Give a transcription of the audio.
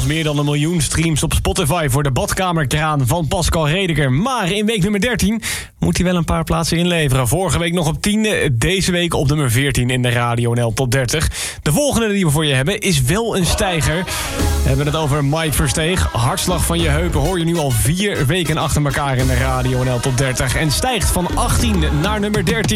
inmiddels meer dan 1 miljoen streams op Spotify voor de badkamerkraan van Pascal Redeker. Maar in week nummer 13 moet hij wel een paar plaatsen inleveren. Vorige week nog op 10, deze week op nummer 14 in de Radio NL Top 30. De volgende die we voor je hebben is wel een stijger. We hebben het over Mike Versteeg. Hartslag van je heupen hoor je nu al 4 weken achter elkaar in de Radio NL Top 30. En stijgt van 18 naar nummer 13.